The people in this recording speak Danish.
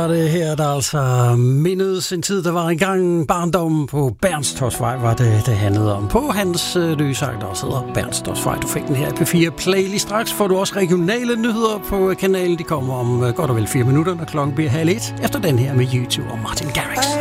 Det her, der altså mindedes en tid, der var engang barndom på Bernstorffsvej, var det handlede om. På hans nye sang, der også hedder Bernstorffsvej. Du fik den her på 4 playlist. Straks får du også regionale nyheder på kanalen. De kommer om godt og vel 4 minutter, når klokken bliver 12:30. Efter den her med YouTube og Martin Garrix.